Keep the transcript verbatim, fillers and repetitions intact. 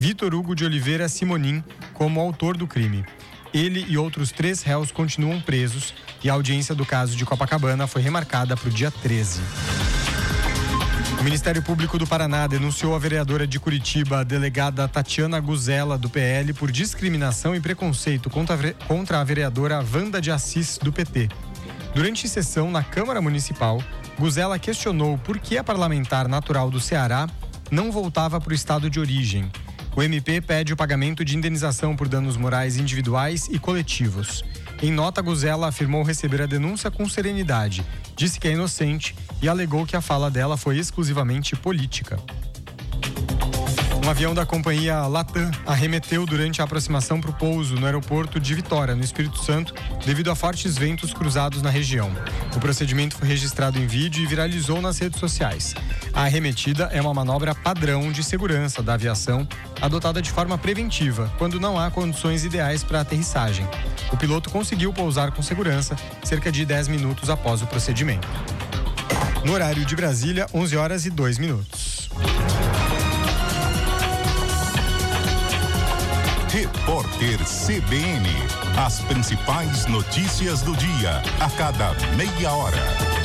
Vitor Hugo de Oliveira Simonim como autor do crime. Ele e outros três réus continuam presos e a audiência do caso de Copacabana foi remarcada para o dia treze. O Ministério Público do Paraná denunciou a vereadora de Curitiba, a delegada Tatiana Guzella, do P L, por discriminação e preconceito contra a vereadora Wanda de Assis, do P T. Durante sessão na Câmara Municipal, Guzella questionou por que a parlamentar natural do Ceará não voltava para o estado de origem. O M P pede o pagamento de indenização por danos morais individuais e coletivos. Em nota, Guzella afirmou receber a denúncia com serenidade, disse que é inocente e alegou que a fala dela foi exclusivamente política. Um avião da companhia Latam arremeteu durante a aproximação para o pouso no aeroporto de Vitória, no Espírito Santo, devido a fortes ventos cruzados na região. O procedimento foi registrado em vídeo e viralizou nas redes sociais. A arremetida é uma manobra padrão de segurança da aviação, adotada de forma preventiva, quando não há condições ideais para a aterrissagem. O piloto conseguiu pousar com segurança cerca de dez minutos após o procedimento. No horário de Brasília, onze horas e dois minutos. Repórter C B N. As principais notícias do dia, a cada meia hora.